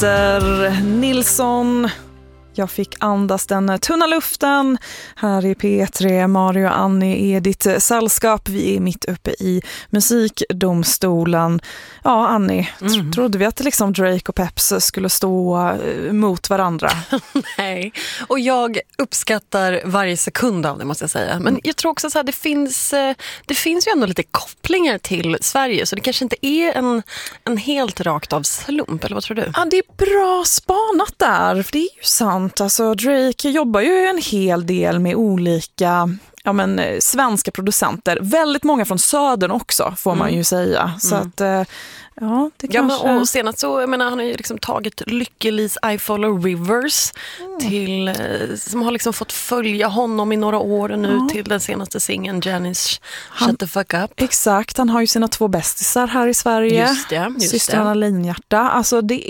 Peter Nilsson. Jag fick andas den tunna luften. Här är P3, Mario och Annie är ditt sällskap. Vi är mitt uppe i musikdomstolen. Ja, Annie, trodde vi att liksom Drake och Peps skulle stå mot varandra? Nej, och jag uppskattar varje sekund av det, måste jag säga. Men jag tror också att det finns ju ändå lite kopplingar till Sverige, så det kanske inte är en helt rakt av slump, eller vad tror du? Ja, det är bra spanat där, för det är ju sant. Alltså, Drake jobbar ju en hel del med olika svenska producenter. Väldigt många från södern också, får man ju säga. Så att, det kanske... och senast så, han har ju liksom tagit Lykke-Lis I Follow Rivers till, som har liksom fått följa honom i några år nu till den senaste singeln Janice Shut the Fuck Up. Exakt, han har ju sina 2 bästisar här i Sverige. Just det. Systrarna Linhjärta. Alltså det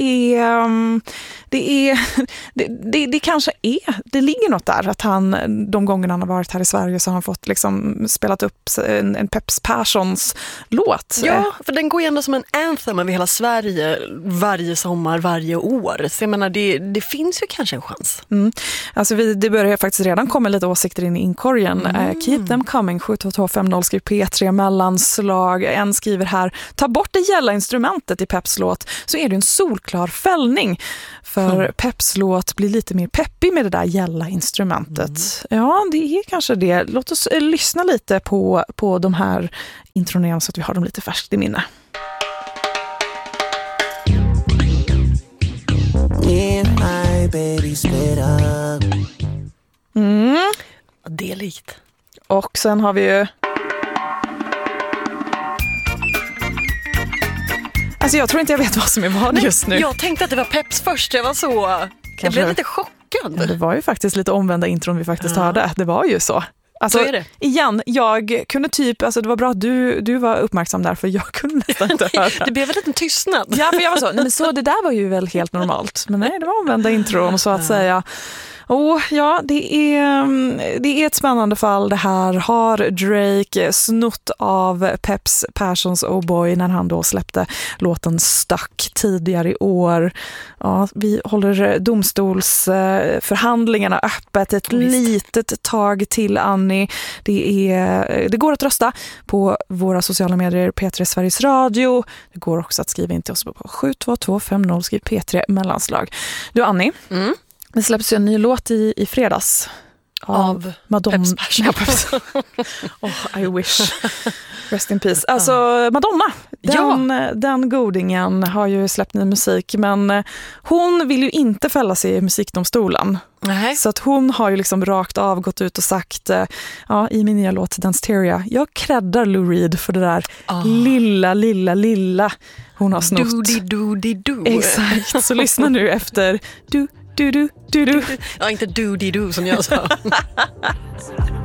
kanske är, det ligger något där att han, de gångerna han har varit här i Sverige så har han fått liksom spelat upp en Peps Perssons låt. Ja, för den går ju ändå som en anthem över hela Sverige varje sommar, varje år. Så jag menar, det finns ju kanske en chans. Alltså det börjar faktiskt redan komma lite åsikter in i inkorgen. Keep them coming, 72250 skriver P3 mellanslag. En skriver här, ta bort det gälla instrumentet i Peps låt så är det en solklar fällning. För Peps låt blir lite mer peppig med det där gälla instrumentet. Ja, det är kanske det. Låt oss lyssna lite på de här intronerna så att vi har dem lite färskt i minne. Det är likt. Och sen har vi ju... Alltså jag tror inte jag vet vad som är vad just nu. Jag tänkte att det var Peps först. Jag var så... Jag blev lite chockad. Ja, det var ju faktiskt lite omvända intron vi faktiskt hörde. Det var ju så. Alltså, så är det. Igen, jag kunde det var bra att du var uppmärksam där, för jag kunde nästan inte höra. Det blev väl en tystnad. Ja, för jag var så, men så det där var ju väl helt normalt. Men nej, det var omvända intron så att säga. Ja, det är ett spännande fall. Det här har Drake snott av Peps Perssons Oh Boy när han då släppte låten Stuck tidigare i år. Ja, vi håller domstolsförhandlingarna öppet ett litet tag till, Annie. Det går att rösta på våra sociala medier, P3 Sveriges Radio. Det går också att skriva in till oss på 72250 skriv P3 mellanslag. Du, Annie, det släpps ju en ny låt i fredags av Madonna. I wish. Rest in peace. Alltså Madonna, den godingen har ju släppt ny musik, men hon vill ju inte fälla sig i musikdomstolen. Nej. Så att hon har ju liksom rakt av gått ut och sagt i min nya låt Danceteria, jag creddar Lou Reed för det där lilla hon har snott. Doody-doody-doo. Exakt, så lyssna nu efter du. Ja, inte doody-doo som jag sa.